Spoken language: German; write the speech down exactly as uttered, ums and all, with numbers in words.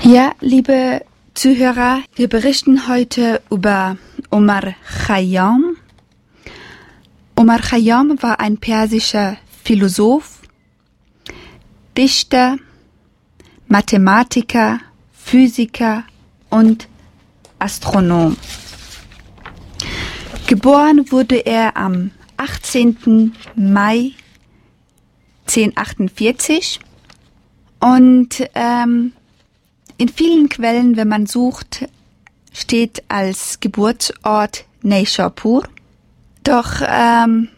Ja, liebe Zuhörer, wir berichten heute über Omar Khayyam. Omar Khayyam war ein persischer Philosoph, Dichter, Mathematiker, Physiker und Astronom. Geboren wurde er am achtzehnten Mai zehnhundertachtundvierzig und ähm, in vielen Quellen, wenn man sucht, steht als Geburtsort Neishapur. Doch ähm,